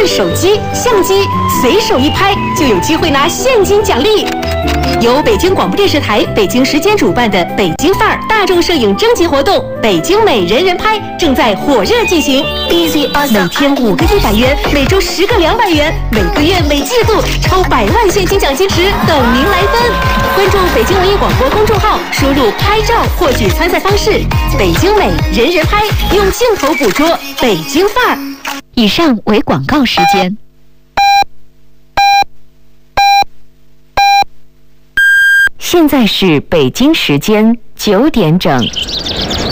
是手机、相机，随手一拍就有机会拿现金奖励。由北京广播电视台北京时间主办的北京范儿大众摄影征集活动“北京美人人拍”正在火热进行。每天5个100元，每周10个200元，每个月每季度超100万现金奖金池等您来分。关注北京文艺广播公众号，输入“拍照”获取参赛方式。北京美人人拍，用镜头捕捉北京范儿。以上为广告时间。现在是北京时间9点整。